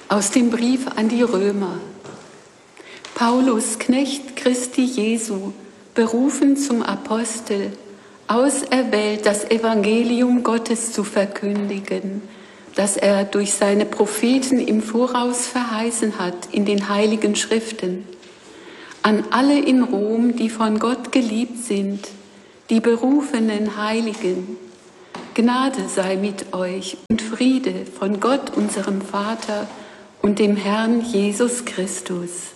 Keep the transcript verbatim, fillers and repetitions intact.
Aus dem Brief an die Römer. Paulus, Knecht Christi Jesu, berufen zum Apostel, auserwählt, das Evangelium Gottes zu verkündigen, das er durch seine Propheten im Voraus verheißen hat in den Heiligen Schriften. An alle in Rom, die von Gott geliebt sind, die berufenen Heiligen. Gnade sei mit euch und Friede von Gott, unserem Vater und dem Herrn Jesus Christus.